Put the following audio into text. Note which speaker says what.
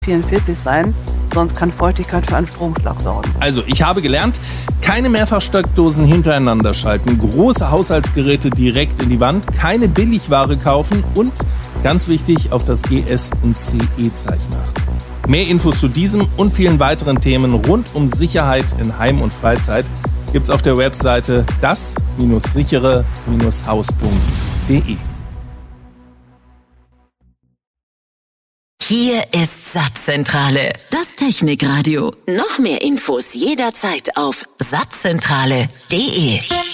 Speaker 1: 44 sein, sonst kann Feuchtigkeit für einen Stromschlag sorgen.
Speaker 2: Also, ich habe gelernt, keine Mehrfachsteckdosen hintereinander schalten, große Haushaltsgeräte direkt in die Wand, keine Billigware kaufen und, ganz wichtig, auf das GS- und CE-Zeichen achten. Mehr Infos zu diesem und vielen weiteren Themen rund um Sicherheit in Heim und Freizeit gibt's auf der Webseite das-sichere-haus.de.
Speaker 3: Hier ist Satzzentrale, das Technikradio. Noch mehr Infos jederzeit auf satzzentrale.de.